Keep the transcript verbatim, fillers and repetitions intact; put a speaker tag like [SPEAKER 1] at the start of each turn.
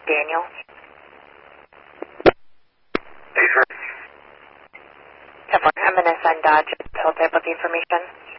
[SPEAKER 1] Daniel.
[SPEAKER 2] Hey, sir.
[SPEAKER 1] ten four, I'm going to send uh, just the whole type of information.